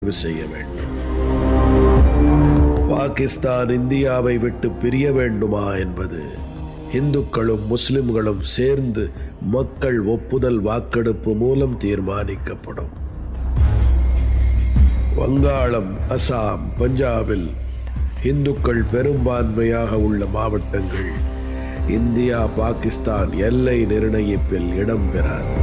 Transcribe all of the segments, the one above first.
செய்ய வேண்டும். பாகிஸ்தான் இந்தியாவை விட்டு பிரிய வேண்டுமா என்பது இந்துக்களும் முஸ்லிம்களும் சேர்ந்து மக்கள் ஒப்புதல் வாக்கெடுப்பு மூலம் தீர்மானிக்கப்படும். வங்காளம், அசாம், பஞ்சாபில் இந்துக்கள் பெரும்பான்மையாக உள்ள மாவட்டங்கள் இந்தியா பாகிஸ்தான் எல்லை நிர்ணயிப்பில் இடம்பெறாது.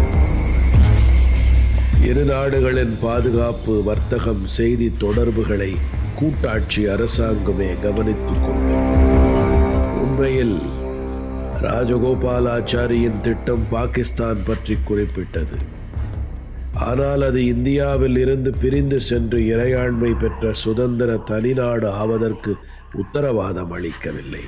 இரு நாடுகளின் பாதுகாப்பு, வர்த்தகம், செய்தி தொடர்புகளை கூட்டாட்சி அரசாங்கமே கவனித்துக் கொள்ளும். உண்மையில் ராஜகோபாலாச்சாரியின் திட்டம் பாகிஸ்தான் பற்றி குறிப்பிட்டது. ஆனால் அது இந்தியாவில் இருந்து பிரிந்து சென்று இறையாண்மை பெற்ற சுதந்திர தனிநாடு ஆவதற்கு உத்தரவாதம் அளிக்கவில்லை.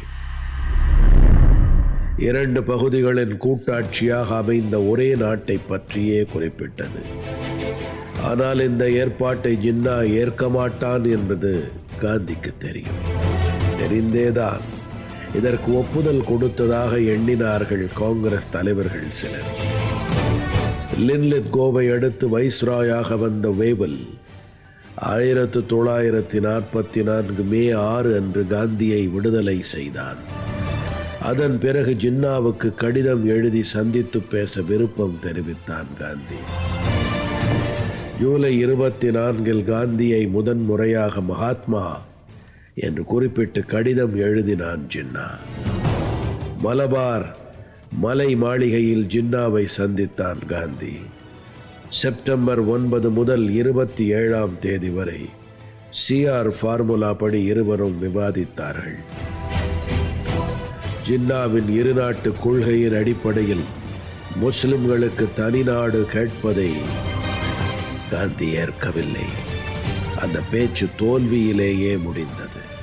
இரண்டு பகுதிகளின் கூட்டாட்சியாக அமைந்த ஒரே நாட்டை பற்றியே குறிப்பிட்டது. ஆனால் இந்த ஏற்பாட்டை ஜின்னா ஏற்க மாட்டான் என்பது காந்திக்கு தெரியும். தெரிந்தேதான் இதற்கு ஒப்புதல் கொடுத்ததாக எண்ணினார்கள் காங்கிரஸ் தலைவர்கள் சிலர். லின்லித் கோவை அடுத்து வைஸ்ராயாக வந்த வேவல் 1944 மே 6 அன்று காந்தியை விடுதலை செய்தான். அதன் பிறகு ஜின்னாவுக்கு கடிதம் எழுதி சந்தித்து பேச விருப்பம் தெரிவித்தான் காந்தி. ஜூலை 24 காந்தியை முதன்முறையாக மகாத்மா என்று குறிப்பிட்டு கடிதம் எழுதினான் ஜின்னா. மலபார் மலை மாளிகையில் ஜின்னாவை சந்தித்தான் காந்தி. செப்டம்பர் 9 முதல் 27 வரை சிஆர் ஃபார்முலா படி இருவரும் விவாதித்தார்கள். ஜின்னாவின் இருநாட்டு கொள்கையின் அடிப்படையில் முஸ்லிம்களுக்கு தனிநாடு கேட்பதை காந்தி ஏற்கவில்லை. அந்த பேச்சு தோல்வியிலேயே முடிந்தது.